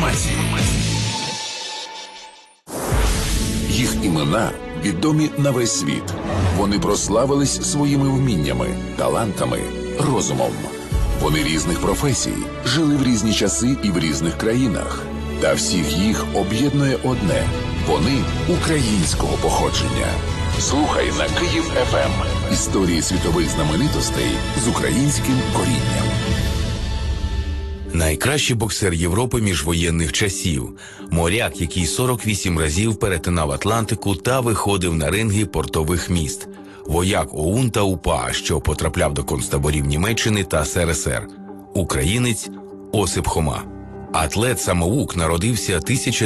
інформації. Їх імена відомі на весь світ. Вони прославились своїми вміннями, талантами, розумом. Вони різних професій, жили в різні часи і в різних країнах. Та всіх їх об'єднує одне – вони українського походження. Слухай на Київ ФМ. Історії світових знаменитостей з українським корінням. Найкращий боксер Європи міжвоєнних часів. Моряк, який 48 разів перетинав Атлантику та виходив на ринги портових міст. Вояк ОУН та УПА, що потрапляв до концтаборів Німеччини та СРСР. Українець Осип Хома. Атлет-самоук народився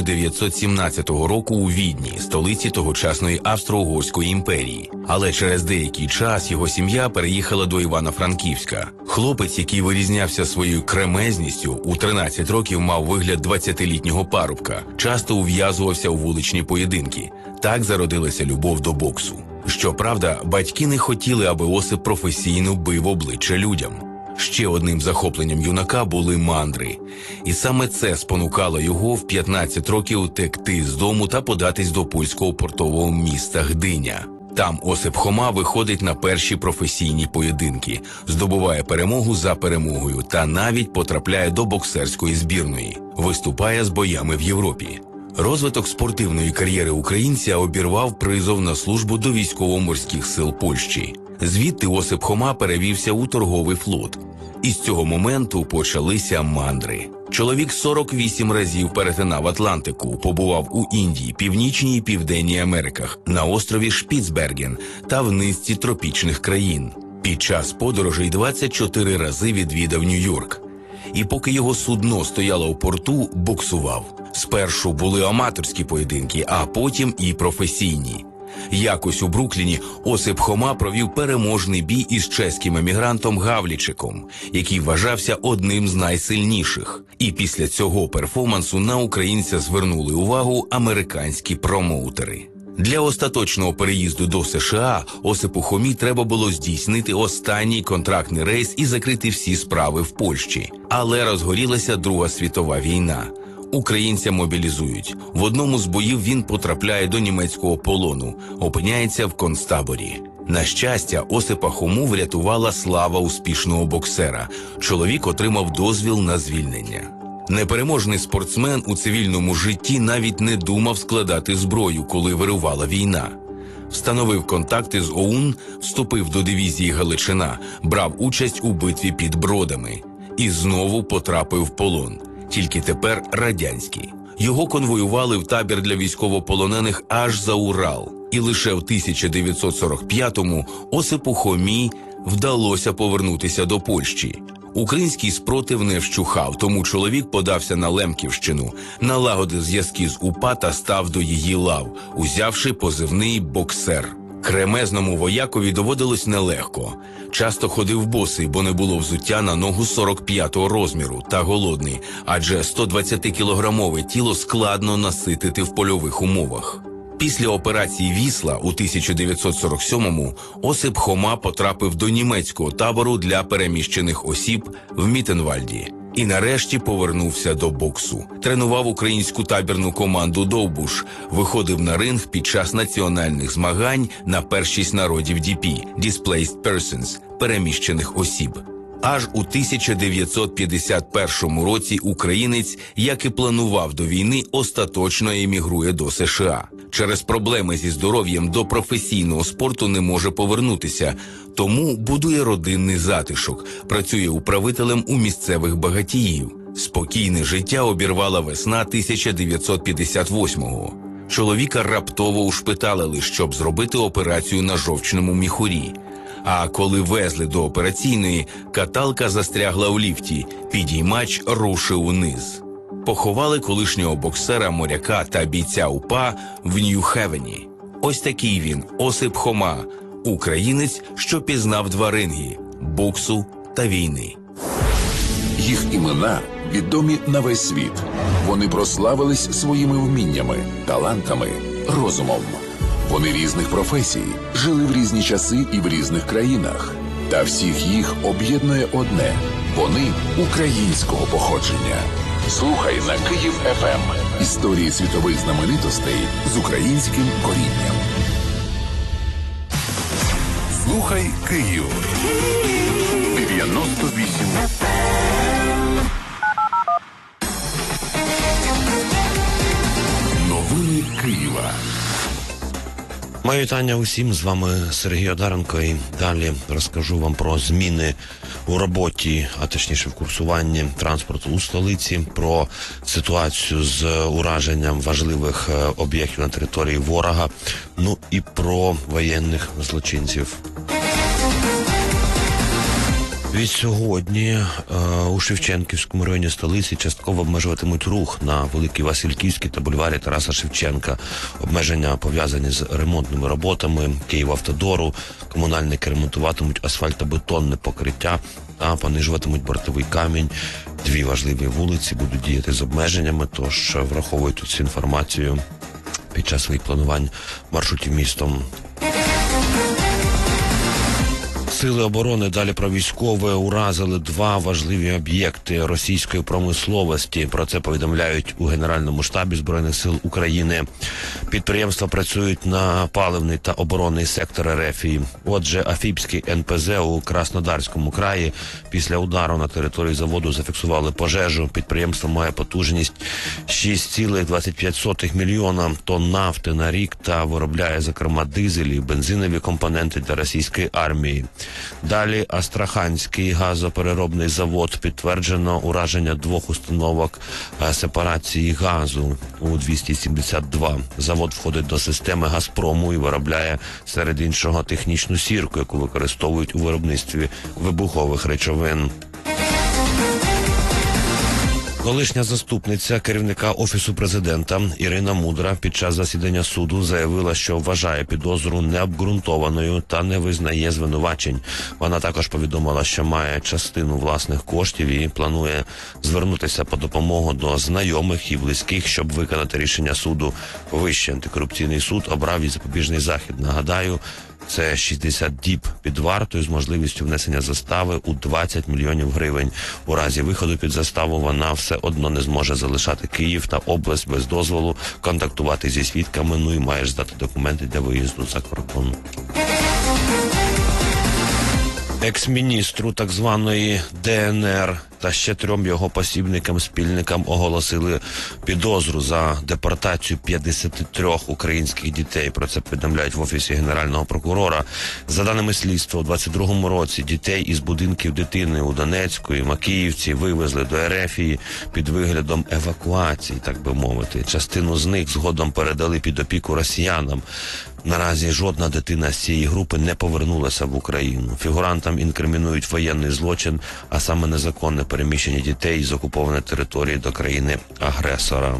1917 року у Відні, столиці тогочасної Австро-Угорської імперії. Але через деякий час його сім'я переїхала до Івано-Франківська. Хлопець, який вирізнявся своєю кремезністю, у 13 років мав вигляд 20-літнього парубка, часто ув'язувався у вуличні поєдинки. Так зародилася любов до боксу. Щоправда, батьки не хотіли, аби Осип професійно бив обличчя людям. Ще одним захопленням юнака були мандри. І саме це спонукало його в 15 років текти з дому та податись до польського портового міста Гдиня. Там Осип Хома виходить на перші професійні поєдинки, здобуває перемогу за перемогою та навіть потрапляє до боксерської збірної. Виступає з боями в Європі. Розвиток спортивної кар'єри українця обірвав призов на службу до військово-морських сил Польщі. Звідти Осип Хома перевівся у торговий флот. І з цього моменту почалися мандри. Чоловік 48 разів перетинав Атлантику, побував у Індії, Північній і Південній Америках, на острові Шпіцберген та в низці тропічних країн. Під час подорожей 24 рази відвідав Нью-Йорк. І поки його судно стояло у порту, боксував. Спершу були аматорські поєдинки, а потім і професійні. Якось у Брукліні Осип Хома провів переможний бій із чеським емігрантом Гавлічиком, який вважався одним з найсильніших. І після цього перформансу на українця звернули увагу американські промоутери. Для остаточного переїзду до США Осипу Хомі треба було здійснити останній контрактний рейс і закрити всі справи в Польщі. Але розгорілася Друга світова війна. Українця мобілізують. В одному з боїв він потрапляє до німецького полону, опиняється в концтаборі. На щастя, Осипа Хому врятувала слава успішного боксера. Чоловік отримав дозвіл на звільнення. Непереможний спортсмен у цивільному житті навіть не думав складати зброю, коли вирувала війна. Встановив контакти з ОУН, вступив до дивізії Галичина, брав участь у битві під Бродами. І знову потрапив в полон. Тільки тепер радянський. Його конвоювали в табір для військовополонених аж за Урал. І лише в 1945-му Осипу Хомі вдалося повернутися до Польщі. Український спротив не вщухав, тому чоловік подався на Лемківщину, налагодив зв'язки з УПА та став до її лав, узявши позивний «боксер». Кремезному воякові доводилось нелегко. Часто ходив босий, бо не було взуття на ногу 45-го розміру, та голодний, адже 120-кілограмове тіло складно наситити в польових умовах. Після операції «Вісла» у 1947-му Осип Хома потрапив до німецького табору для переміщених осіб в Міттенвальді. І нарешті повернувся до боксу. Тренував українську табірну команду «Довбуш», виходив на ринг під час національних змагань на першість народів ДП – Displaced Persons – переміщених осіб. Аж у 1951 році українець, як і планував до війни, остаточно емігрує до США. Через проблеми зі здоров'ям до професійного спорту не може повернутися, тому будує родинний затишок, працює управителем у місцевих багатіїв. Спокійне життя обірвала весна 1958-го. Чоловіка раптово ушпиталили, щоб зробити операцію на жовчному міхурі. А коли везли до операційної, каталка застрягла у ліфті, підіймач рушив униз. Поховали колишнього боксера, моряка та бійця УПА в Нью-Хевені. Ось такий він, Осип Хома, українець, що пізнав два ринги – боксу та війни. Їх імена відомі на весь світ. Вони прославились своїми вміннями, талантами, розумом. Вони різних професій, жили в різні часи і в різних країнах. Та всіх їх об'єднує одне – вони українського походження. Слухай на Київ ФМ. Історії світових знаменитостей з українським корінням. Слухай Київ. 98 FM. Новини Києва. Моє вітання усім, з вами Сергій Одаренко, і далі розкажу вам про зміни у роботі, а точніше в курсуванні транспорту у столиці, про ситуацію з ураженням важливих об'єктів на території ворога, ну і про воєнних злочинців. Від сьогодні у Шевченківському районі столиці частково обмежуватимуть рух на Великій Васильківській та бульварі Тараса Шевченка. Обмеження пов'язані з ремонтними роботами Київавтодору. Комунальники ремонтуватимуть асфальтобетонне покриття та понижуватимуть бортовий камінь. Дві важливі вулиці будуть діяти з обмеженнями, тож враховуйте цю інформацію під час своїх планувань маршрутів містом. Сили оборони, далі про військове, уразили два важливі об'єкти російської промисловості. Про це повідомляють у Генеральному штабі Збройних сил України. Підприємства працюють на паливний та оборонний сектор РФ. Отже, Афіпський НПЗ у Краснодарському краї після удару на території заводу зафіксували пожежу. Підприємство має потужність 6,25 мільйона тонн нафти на рік та виробляє, зокрема, дизелі і бензинові компоненти для російської армії. Далі Астраханський газопереробний завод. Підтверджено ураження двох установок сепарації газу У-272. Завод входить до системи «Газпрому» і виробляє, серед іншого, технічну сірку, яку використовують у виробництві вибухових речовин. Колишня заступниця керівника Офісу президента Ірина Мудра під час засідання суду заявила, що вважає підозру необґрунтованою та не визнає звинувачень. Вона також повідомила, що має частину власних коштів і планує звернутися по допомогу до знайомих і близьких, щоб виконати рішення суду. Вищий антикорупційний суд обрав їй запобіжний захід. Нагадаю, це 60 діб під вартою з можливістю внесення застави у 20 мільйонів гривень. У разі виходу під заставу вона все одно не зможе залишати Київ та область без дозволу, контактувати зі свідками, ну і має здати документи для виїзду за кордон. Екс-міністру так званої ДНР та ще 3 його посібникам-спільникам оголосили підозру за депортацію 53 українських дітей. Про це повідомляють в Офісі Генерального прокурора. За даними слідства, у 22-му році дітей із будинків дитини у Донецьку і Макіївці вивезли до Ерефії під виглядом евакуації, так би мовити. Частину з них згодом передали під опіку росіянам. Наразі жодна дитина з цієї групи не повернулася в Україну. Фігурантам інкримінують воєнний злочин, а саме незаконне переміщення дітей з окупованої території до країни-агресора.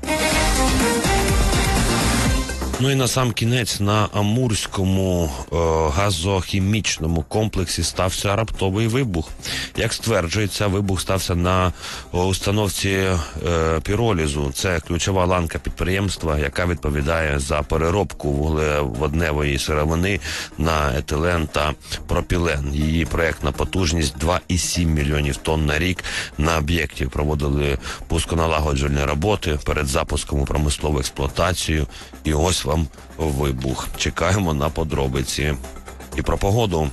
Ну і на сам кінець на Амурському газохімічному комплексі стався раптовий вибух. Як стверджується, вибух стався на установці піролізу. Це ключова ланка підприємства, яка відповідає за переробку вуглеводневої сировини на етилен та пропілен. Її проєктна потужність 2,7 мільйонів тонн на рік. На об'єкті проводили пусконалагоджувальні роботи перед запуском у промислову експлуатацію. І ось вам вибух. Чекаємо на подробиці. І про погоду.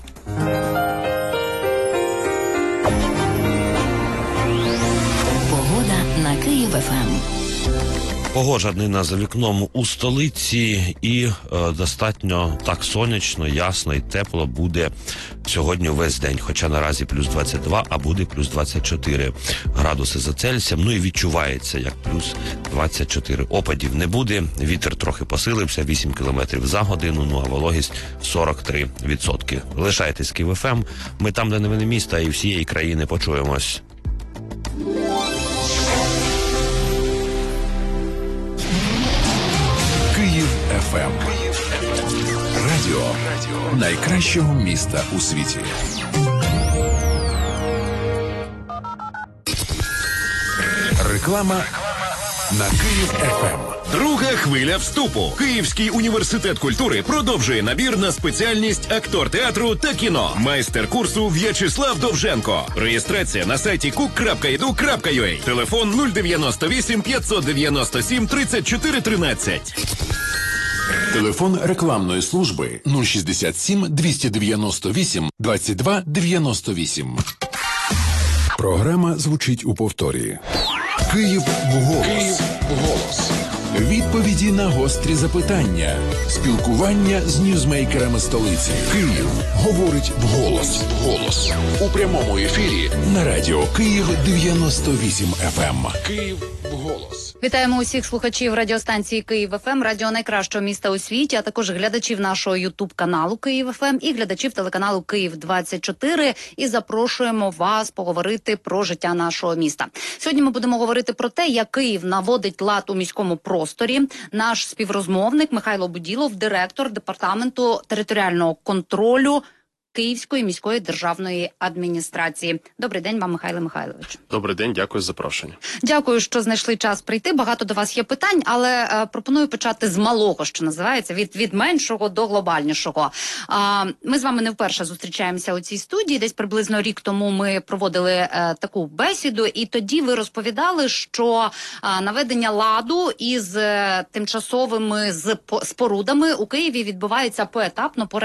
Погода на Київ ФМ. Погожа днина за вікном у столиці і достатньо так сонячно, ясно і тепло буде сьогодні весь день. Хоча наразі плюс 22, а буде плюс 24 градуси за Цельсієм. Ну і відчувається як плюс 24. Опадів не буде, вітер трохи посилився, 8 км за годину, ну а вологість 43%. Лишайтесь Київ ФМ, ми там, де новини міста і всієї країни. Почуємось. Київ ФМ. Радіо найкращого міста у світі. Реклама на Київ ФМ. Друга хвиля вступу. Київський університет культури продовжує набір на спеціальність актор театру та кіно. Майстер курсу В'ячеслав Довженко. Реєстрація на сайті cook.edu.ua. Телефон 098 597 34 13. Телефон рекламної служби 067 298 22 98. Програма звучить у повторі. Київ вголос. Відповіді на гострі запитання. Спілкування з ньюзмейкерами столиці. Київ говорить вголос. У прямому ефірі на радіо Київ 98 FM. Київ вголос. Вітаємо усіх слухачів радіостанції Київ ФМ, радіо найкращого міста у світі, а також глядачів нашого ютуб-каналу Київ ФМ і глядачів телеканалу Київ 24. І запрошуємо вас поговорити про життя нашого міста. Сьогодні ми будемо говорити про те, як Київ наводить лад у міському просторі. Наш співрозмовник Михайло Буділов, директор департаменту територіального контролю Київської міської державної адміністрації. Добрий день вам, Михайло Михайлович. Добрий день, дякую за запрошення. Дякую, що знайшли час прийти. Багато до вас є питань, але пропоную почати з малого, що називається, від меншого до глобальнішого. Ми з вами не вперше зустрічаємося у цій студії. Десь приблизно рік тому ми проводили таку бесіду, і тоді ви розповідали, що наведення ладу із тимчасовими спорудами у Києві відбувається поетапно, по